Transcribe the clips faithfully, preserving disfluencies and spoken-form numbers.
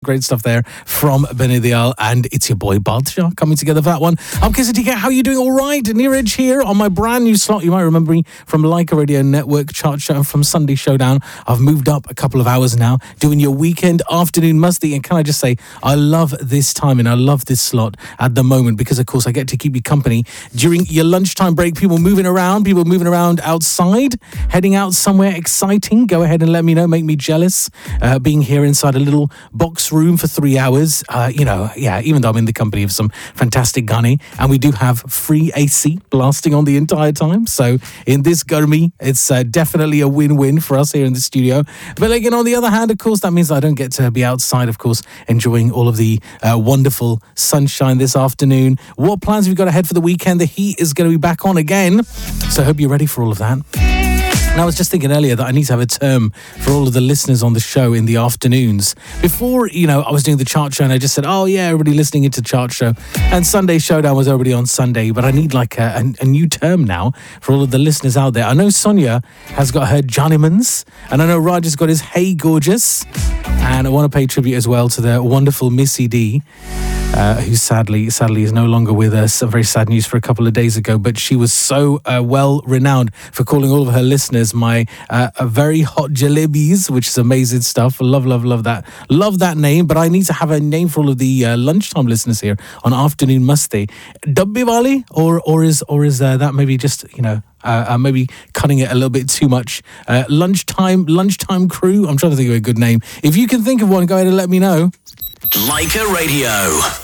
Great stuff there from Benny Dial, and it's your boy Badshaw coming together for that one. I'm K C T K. How are you doing? All right. Neeraj here on my brand new slot. You might remember me from Leica Radio Network chart show from Sunday Showdown. I've moved up a couple of hours now, doing your weekend afternoon musty. And can I just say, I love this time and I love this slot at the moment because, of course, I get to keep you company during your lunchtime break. People moving around, people moving around outside, heading out somewhere exciting. Go ahead and let me know. Make me jealous. Uh, being here inside a little box room for three hours. Uh, you know, yeah, even though I'm in the company of some fantastic gunny, and we do have free A C blasting on the entire time. So in this Gurmi, it's uh, definitely a win-win for us here in the studio. But again, on the other hand, of course, that means I don't get to be outside, of course, enjoying all of the uh, wonderful sunshine this afternoon. What plans have you got ahead for the weekend? The heat is going to be back on again. So I hope you're ready for all of that. And I was just thinking earlier that I need to have a term for all of the listeners on the show in the afternoons. Before, you know, I was doing the chart show and I just said, oh yeah, everybody listening into chart show. And Sunday Showdown was already on Sunday. But I need like a, a, a new term now for all of the listeners out there. I know Sonia has got her Johnnyman's, and I know Raj has got his Hey Gorgeous. And I want to pay tribute as well to the wonderful Missy D, Uh, who sadly, sadly is no longer with us. Some very sad news for a couple of days ago, but she was so uh, well renowned for calling all of her listeners my uh, very hot jalebis, which is amazing stuff. Love, love, love that. Love that name, but I need to have a name for all of the uh, lunchtime listeners here on Afternoon Musti. Dabbi Wali, or or is or is uh, that maybe just, you know, Uh, uh, maybe cutting it a little bit too much. Uh, lunchtime, lunchtime crew. I'm trying to think of a good name. If you can think of one, go ahead and let me know. Leica Radio.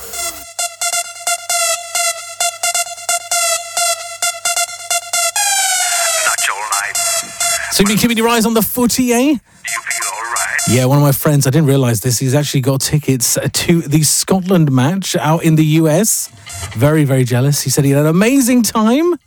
So you're keeping your eyes on the footy, eh? Do you feel all right? Yeah, one of my friends, I didn't realise this, he's actually got tickets to the Scotland match out in the U S. Very, very jealous. He said he had an amazing time.